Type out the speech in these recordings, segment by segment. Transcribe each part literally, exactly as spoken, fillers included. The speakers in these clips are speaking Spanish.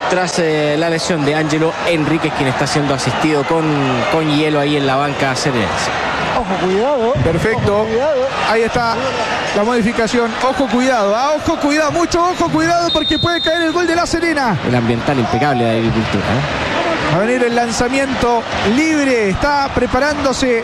tras eh, la lesión de Ángelo Enríquez, quien está siendo asistido con, con hielo ahí en la banca serenense. Ojo, cuidado. Perfecto. Ojo, cuidado. Ahí está la modificación. Ojo, cuidado. Ah, ojo, cuidado. Mucho ojo, cuidado, porque puede caer el gol de La Serena. El ambiental impecable de Agricultura, ¿eh? Va a venir el lanzamiento libre. Está preparándose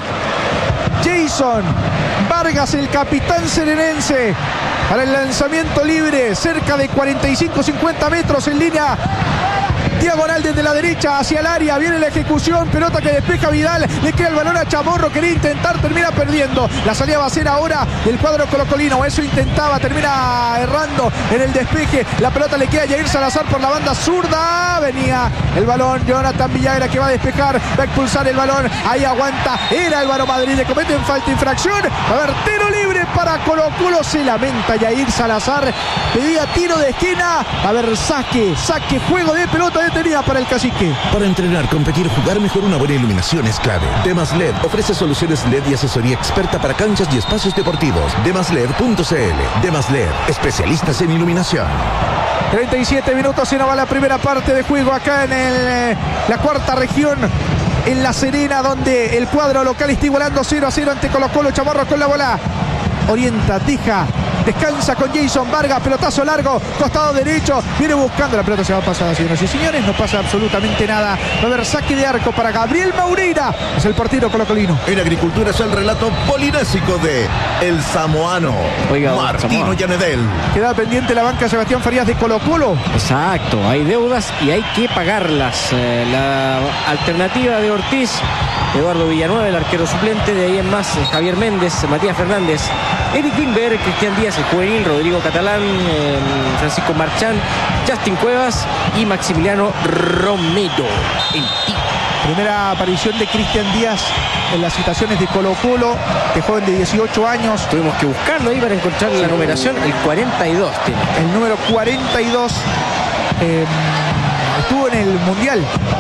Jason Vargas, el capitán serenense, para el lanzamiento libre. Cerca de cuarenta y cinco a cincuenta metros en línea diagonal desde la derecha hacia el área. Viene la ejecución, pelota que despeja Vidal, le queda el balón a Chamorro, quería intentar, termina perdiendo. La salida va a ser ahora del cuadro colocolino, eso intentaba, termina errando en el despeje. La pelota le queda a Jair Salazar por la banda zurda. Venía el balón, Jonathan Villagra, que va a despejar, va a expulsar el balón, ahí aguanta, era Álvaro Madrid, le cometen falta, infracción. Va a haber tiro libre para Colo Colo, se lamenta Jair Salazar, pedía tiro de esquina. Va a haber saque, saque, juego de pelota detenida para el Cacique. Para entrenar, competir, jugar mejor, una buena iluminación es clave. Demas L E D ofrece soluciones L E D y asesoría experta para canchas y espacios deportivos. demas led punto c l. Demas L E D, especialistas en iluminación. treinta y siete minutos y no va la primera parte de juego acá en el, la cuarta región, en La Serena, donde el cuadro local está igualando cero a cero ante Colo Colo. Chamorro con la bola, orienta, deja, descansa con Jason Vargas, pelotazo largo, costado derecho, viene buscando, la pelota se va a pasar, señoras y señores, no pasa absolutamente nada. Va a haber saque de arco para Gabriel Maureira, es el portero colocolino. En Agricultura es el relato polinésico de el samoano Oiga, Martino Llanedel. Queda pendiente la banca Sebastián Farías de Colo Colo. Exacto, hay deudas y hay que pagarlas. Eh, la alternativa de Ortiz, Eduardo Villanueva, el arquero suplente, de ahí en más Javier Méndez, Matías Fernández, Eric Wimber, Cristian Díaz, el juvenil, Rodrigo Catalán, eh, Francisco Marchán, Justin Cuevas y Maximiliano Romero. El tipo. Primera aparición de Cristian Díaz en las citaciones de Colo Colo, de joven de dieciocho años. Tuvimos que buscarlo ahí para encontrar la numeración, el cuarenta y dos tiene. El número cuarenta y dos, eh, estuvo en el Mundial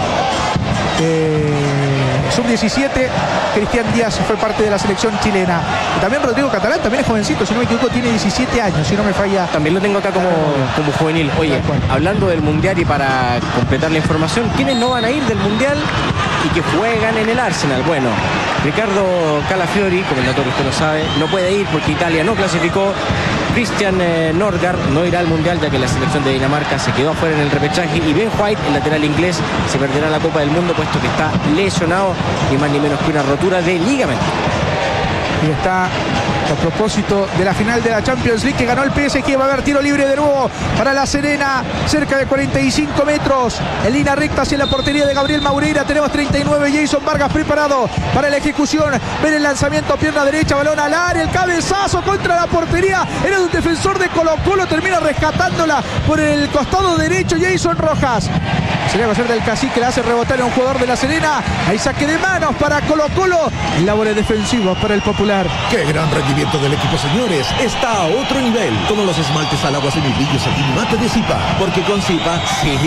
eh, sub diecisiete. Cristian Díaz fue parte de la selección chilena. Y también Rodrigo Catalán, también es jovencito, si no me equivoco, tiene diecisiete años, si no me falla. También lo tengo acá como, como juvenil. Oye, hablando del Mundial y para completar la información, ¿quiénes no van a ir del Mundial y que juegan en el Arsenal? Bueno, Ricardo Calafiori, comendador, usted lo sabe, no puede ir porque Italia no clasificó. Christian eh, Norgard no irá al Mundial, ya que la selección de Dinamarca se quedó afuera en el repechaje, y Ben White, el lateral inglés, se perderá la Copa del Mundo puesto que está lesionado, ni más ni menos que una rotura de ligamento. Y está a propósito de la final de la Champions League que ganó el P S G. Va a haber tiro libre de nuevo para La Serena, cerca de cuarenta y cinco metros, en línea recta hacia la portería de Gabriel Maureira. Tenemos treinta y nueve, Jason Vargas preparado para la ejecución. Ven el lanzamiento, pierna derecha, balón al área, el cabezazo contra la portería. Era un defensor de Colo Colo, termina rescatándola por el costado derecho Jason Rojas. Se le va a hacer del Cacique, le hace rebotar a un jugador de La Serena. Hay saque de manos para Colo Colo y labores defensivas para el Popular. ¡Qué gran rendimiento del equipo, señores! Está a otro nivel. Como los esmaltes al agua semibrillos aquí mate de Zipa, porque con Zipa sí.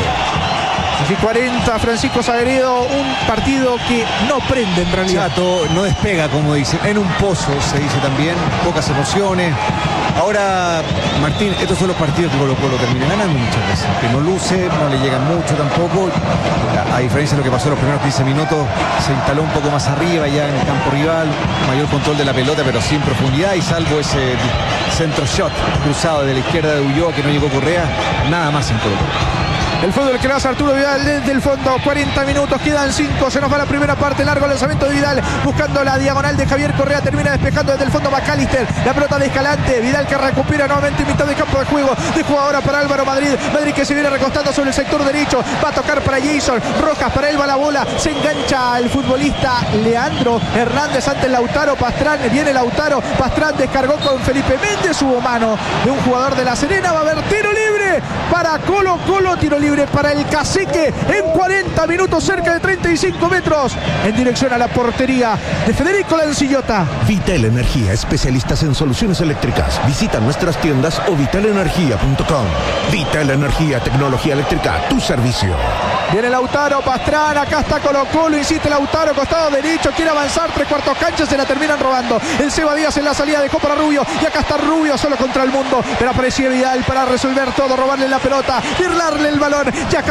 Y cuarenta, Francisco Sagredo, un partido que no prende en realidad. Chato, no despega, como dicen, en un pozo, se dice también, pocas emociones. Ahora, Martín, estos son los partidos que Colo Colo termina ganando muchas veces, que no luce, no le llegan mucho tampoco. A, a diferencia de lo que pasó en los primeros quince minutos, se instaló un poco más arriba ya en el campo rival, mayor control de la pelota, pero sin profundidad, y salvo ese centro shot cruzado de la izquierda de Ulloa que no llegó Correa, nada más en Colo Colo. El fútbol que lo hace Arturo Vidal desde el fondo. cuarenta minutos, quedan cinco. Se nos va la primera parte. Largo lanzamiento de Vidal, buscando la diagonal de Javier Correa. Termina despejando desde el fondo McAllister. La pelota de Escalante. Vidal que recupera nuevamente en mitad de campo de juego. Dejó ahora para Álvaro Madrid. Madrid que se viene recostando sobre el sector derecho. Va a tocar para Jason Rojas. Para él va la bola. Se engancha el futbolista Leandro Hernández ante Lautaro Pastrán. Viene Lautaro Pastrán. Descargó con Felipe Méndez. Hubo mano de un jugador de La Serena. Va a haber tiro libre para Colo Colo. Tiro libre para el Cacique en cuarenta minutos, cerca de treinta y cinco metros, en dirección a la portería de Federico Lancillota. Vital Energía, especialistas en soluciones eléctricas. Visita nuestras tiendas o vital energía punto com. Vital Energía, tecnología eléctrica, tu servicio. Viene Lautaro Pastrán, acá está Colo Colo, insiste Lautaro, costado derecho, quiere avanzar, tres cuartos canchas, se la terminan robando. El Seba Díaz en la salida dejó para Rubio, y acá está Rubio solo contra el mundo, pero aparecía Vidal para resolver todo, robarle la pelota, birlarle el balón, ya